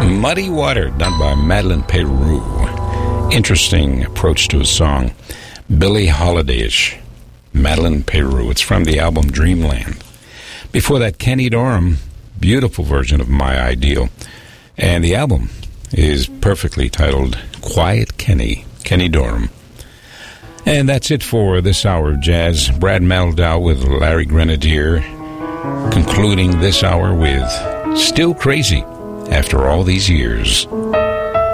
Muddy Water, done by Madeleine Peyrou. Interesting approach to a song. Billie Holiday-ish. Madeleine Peyrou. It's from the album Dreamland. Before that, Kenny Dorham, beautiful version of My Ideal. And the album is perfectly titled Quiet Kenny, Kenny Dorham. And that's it for this hour of jazz. Brad Meldau with Larry Grenadier, concluding this hour with Still Crazy After All These Years.